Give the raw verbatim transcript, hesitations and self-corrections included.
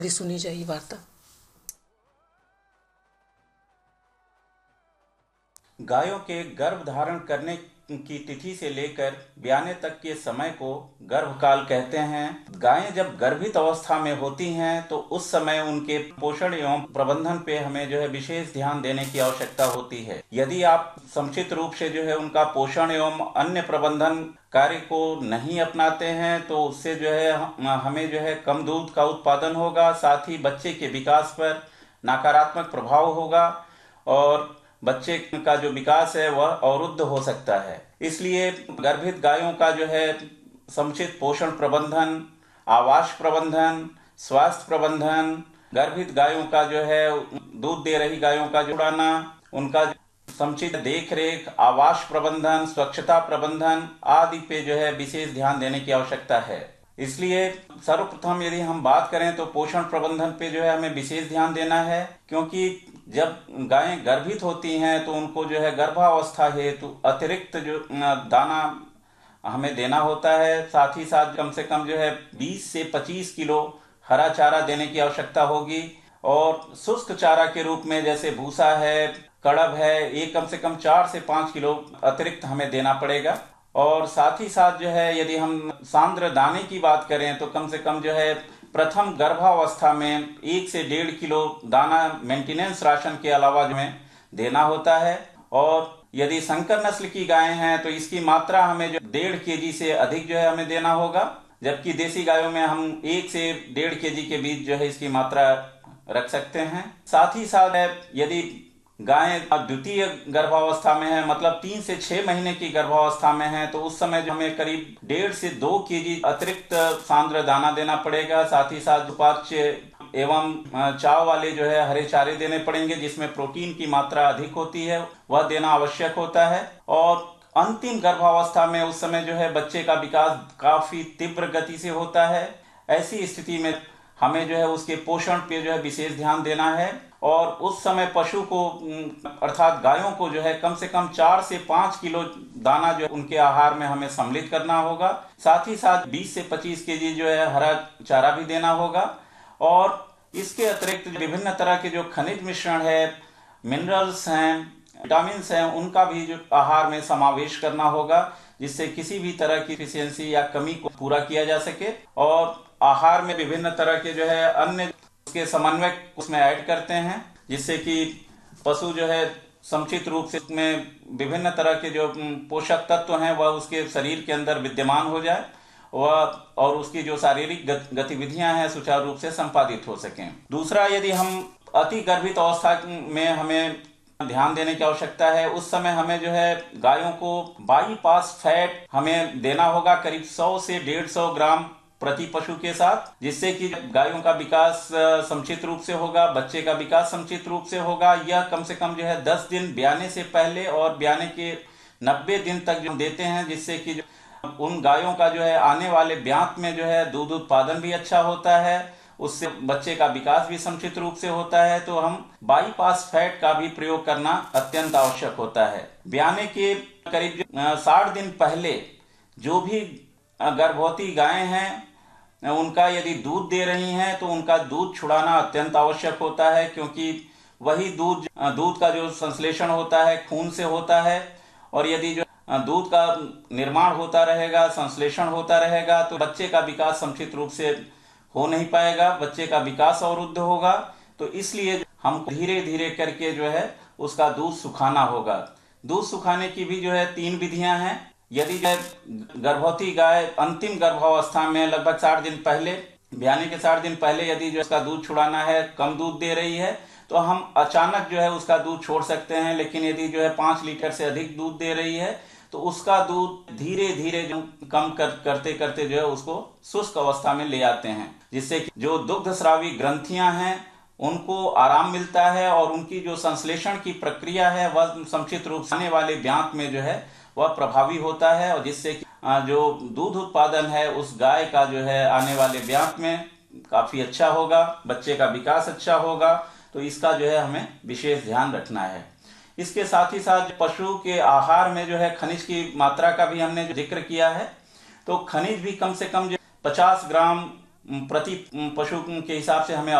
सुनी जाएगी वार्ता। गायों के गर्भ धारण करने की तिथि से लेकर ब्याने तक के समय को गर्भकाल कहते हैं। गायें जब गर्भित अवस्था में होती हैं तो उस समय उनके पोषण एवं प्रबंधन पे हमें जो है विशेष ध्यान देने की आवश्यकता होती है। यदि आप समुचित रूप से जो है उनका पोषण एवं अन्य प्रबंधन कार्य को नहीं अपनाते हैं तो उससे जो है हमें जो है कम दूध का उत्पादन होगा, साथ ही बच्चे के विकास पर नकारात्मक प्रभाव होगा और बच्चे का जो विकास है वह अवरुद्ध हो सकता है। इसलिए गर्भित गायों का जो है समुचित पोषण प्रबंधन, आवास प्रबंधन, स्वास्थ्य प्रबंधन, गर्भित गायों का जो है दूध दे रही गायों का जुड़ाना, उनका समुचित देख रेख, आवास प्रबंधन, स्वच्छता प्रबंधन आदि पे जो है विशेष ध्यान देने की आवश्यकता है। इसलिए सर्वप्रथम यदि हम बात करें तो पोषण प्रबंधन पे जो है हमें विशेष ध्यान देना है, क्योंकि जब गायें गर्भित होती हैं तो उनको जो है गर्भावस्था हेतु तो अतिरिक्त जो दाना हमें देना होता है। साथ ही साथ कम से कम जो है बीस से पच्चीस किलो हरा चारा देने की आवश्यकता होगी और शुष्क चारा के रूप में जैसे भूसा है, कड़ब है, ये कम से कम चार से पाँच किलो अतिरिक्त हमें देना पड़ेगा। और साथ ही साथ जो है यदि हम सांद्र दाने की बात करें तो कम से कम जो है प्रथम गर्भावस्था में एक से डेढ़ किलो दाना मेंटेनेंस राशन के अलावा जो है देना होता है। और यदि संकर नस्ल की गायें हैं तो इसकी मात्रा हमें जो डेढ़ केजी से अधिक जो है हमें देना होगा, जबकि देसी गायों में हम एक से डेढ़ केजी के बीच जो है इसकी मात्रा रख सकते हैं। साथ ही साथ यदि गायें द्वितीय गर्भावस्था में है, मतलब तीन से छह महीने की गर्भावस्था में है, तो उस समय जो हमें करीब डेढ़ से दो केजी अतिरिक्त सांद्र दाना देना पड़ेगा। साथ ही साथ उपाच्य एवं चाव वाले जो है हरे चारे देने पड़ेंगे जिसमें प्रोटीन की मात्रा अधिक होती है, वह देना आवश्यक होता है। और अंतिम गर्भावस्था में उस समय जो है बच्चे का विकास काफी तीव्र गति से होता है। ऐसी स्थिति में हमें जो है उसके पोषण पे जो है विशेष ध्यान देना है और उस समय पशु को अर्थात गायों को जो है कम से कम चार से पाँच किलो दाना जो है उनके आहार में हमें सम्मिलित करना होगा। साथ ही साथ बीस से पच्चीस केजी जो है हरा चारा भी देना होगा। और इसके अतिरिक्त विभिन्न तरह के जो खनिज मिश्रण है, मिनरल्स हैं, विटामिन हैं, उनका भी जो आहार में समावेश करना होगा जिससे किसी भी तरह की डिफिशियंसी या कमी को पूरा किया जा सके। और आहार में विभिन्न तरह के जो है अन्य उसके समन्वय उसमें ऐड करते हैं जिससे कि पशु जो है समुचित रूप से उसमें विभिन्न तरह के जो पोषक तत्व हैं वह उसके शरीर के अंदर विद्यमान हो जाए वह और उसकी जो शारीरिक गतिविधियां हैं सुचारू रूप से संपादित हो सकें। दूसरा, यदि हम अति गर्भित अवस्था में हमें ध्यान देने की आवश्यकता है, उस समय हमें जो है गायों को बाईपास फैट हमें देना होगा करीब सौ से डेढ़ सौ ग्राम प्रति पशु के साथ, जिससे कि गायों का विकास समुचित रूप से होगा, बच्चे का विकास समुचित रूप से होगा। यह कम से कम जो है दस दिन ब्याने से पहले और ब्याने के नब्बे दिन तक जो देते हैं, जिससे कि उन गायों का जो है आने वाले ब्यात में जो है दूध उत्पादन भी अच्छा होता है, उससे बच्चे का विकास भी समुचित रूप से होता है। तो हम बाईपास फैट का भी प्रयोग करना अत्यंत आवश्यक होता है। ब्याने के करीब साठ दिन पहले जो भी गर्भवती गायें हैं उनका यदि दूध दे रही हैं तो उनका दूध छुड़ाना अत्यंत आवश्यक होता है, क्योंकि वही दूध दूध का जो संश्लेषण होता है खून से होता है और यदि जो दूध का निर्माण होता रहेगा, संश्लेषण होता रहेगा तो बच्चे का विकास समुचित रूप से हो नहीं पाएगा, बच्चे का विकास अवरुद्ध होगा। तो इसलिए हमको धीरे धीरे करके जो है उसका दूध सुखाना होगा। दूध सुखाने की भी जो है तीन विधियां हैं। यदि गर्भवती गाय अंतिम गर्भावस्था में लगभग साठ दिन पहले, ब्याने के साठ दिन पहले यदि जो उसका दूध छुड़ाना है, कम दूध दे रही है, तो हम अचानक जो है उसका दूध छोड़ सकते हैं। लेकिन यदि जो है पांच लीटर से अधिक दूध दे रही है तो उसका दूध धीरे धीरे जो कम कर, करते करते जो है उसको शुष्क अवस्था में ले आते हैं, जिससे कि जो दुग्ध स्रावी ग्रंथियां हैं उनको आराम मिलता है और उनकी जो संश्लेषण की प्रक्रिया है वह समुचित रूप से आने वाले ब्यात में जो है वह प्रभावी होता है और जिससे कि जो दूध उत्पादन है उस गाय का जो है आने वाले ब्यात में काफी अच्छा होगा, बच्चे का विकास अच्छा होगा। तो इसका जो है हमें विशेष ध्यान रखना है। इसके साथ ही साथ पशु के आहार में जो है खनिज की मात्रा का भी हमने जिक्र किया है। तो खनिज भी कम से कम जो पचास ग्राम प्रति पशु के हिसाब से हमें